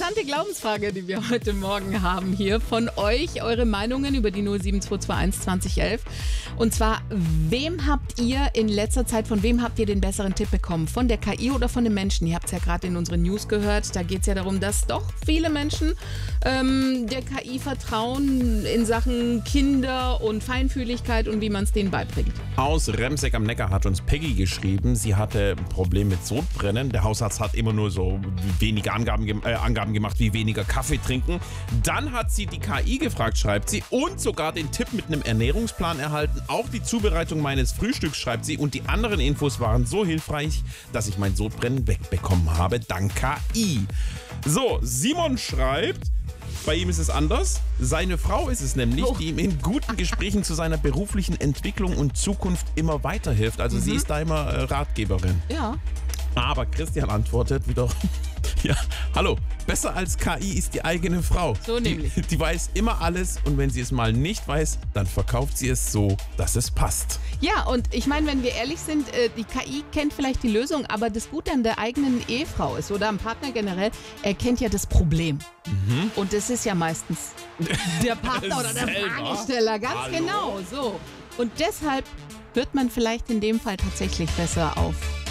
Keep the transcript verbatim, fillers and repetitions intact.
interessante Glaubensfrage, die wir heute Morgen haben hier von euch. Eure Meinungen über die null sieben zwei zwei eins zwanzig elf. Und zwar, wem habt ihr in letzter Zeit, von wem habt ihr den besseren Tipp bekommen? Von der K I oder von den Menschen? Ihr habt es ja gerade in unseren News gehört. Da geht es ja darum, dass doch viele Menschen ähm, der K I vertrauen in Sachen Kinder und Feinfühligkeit und wie man es denen beibringt. Aus Remseck am Neckar hat uns Peggy geschrieben, sie hatte ein Problem mit Sodbrennen. Der Hausarzt hat immer nur so wenige Angaben, äh, Angaben gemacht, wie weniger Kaffee trinken. Dann hat sie die K I gefragt, schreibt sie, und sogar den Tipp mit einem Ernährungsplan erhalten. Auch die Zubereitung meines Frühstücks, schreibt sie. Und die anderen Infos waren so hilfreich, dass ich mein Sodbrennen wegbekommen habe, dank K I. So, Simon schreibt, bei ihm ist es anders. Seine Frau ist es nämlich, Oh. die ihm in guten Gesprächen zu seiner beruflichen Entwicklung und Zukunft immer weiterhilft. Also mhm. sie ist da immer äh, Ratgeberin. Ja. Aber Christian antwortet wieder, ja, hallo, besser als K I ist die eigene Frau. So nämlich. Die, die weiß immer alles und wenn sie es mal nicht weiß, dann verkauft sie es so, dass es passt. Ja, und ich meine, wenn wir ehrlich sind, äh, die K I kennt vielleicht die Lösung, aber das Gute an der eigenen Ehefrau ist oder am Partner generell, er kennt ja das Problem. Mhm. Und das ist ja meistens der Partner oder der Selber. Fragesteller, ganz Hallo? genau so. Und deshalb hört man vielleicht in dem Fall tatsächlich besser auf